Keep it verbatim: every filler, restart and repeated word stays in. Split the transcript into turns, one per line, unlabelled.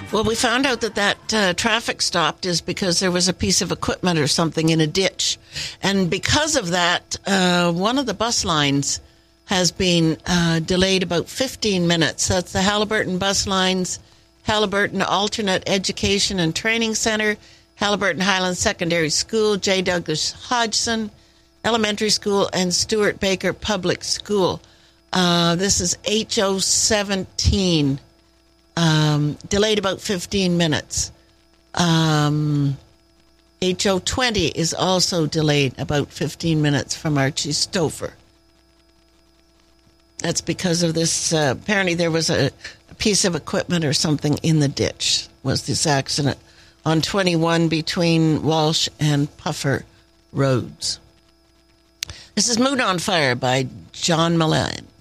Well, we found out that that uh, traffic stopped is because there was a piece of equipment or something in a ditch. And because of that, uh, one of the bus lines has been uh, delayed about fifteen minutes. That's the Haliburton Bus Lines, Haliburton Alternate Education and Training Center, Haliburton Highlands Secondary School, J. Douglas Hodgson Elementary School, and Stuart Baker Public School. Uh, this is H O seventeen. Um, delayed about fifteen minutes. Um, H O twenty is also delayed about fifteen minutes from Archie Stouffer. That's because of this. Uh, apparently there was a, a piece of equipment or something in the ditch, was this accident on twenty-one between Walsh and Puffer Roads. This is Moon on Fire by John Mullane.